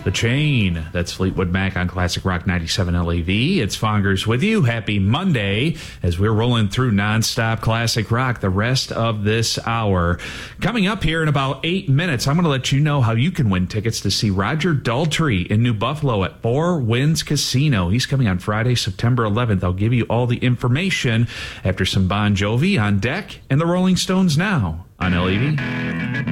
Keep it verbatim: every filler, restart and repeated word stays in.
The Chain. That's Fleetwood Mac on Classic Rock ninety-seven L A V. It's Fongers with you. Happy Monday as we're rolling through nonstop classic rock the rest of this hour. Coming up here in about eight minutes, I'm going to let you know how you can win tickets to see Roger Daltrey in New Buffalo at Four Winds Casino. He's coming on Friday, September eleventh. I'll give you all the information after some Bon Jovi on deck and the Rolling Stones now on L A V.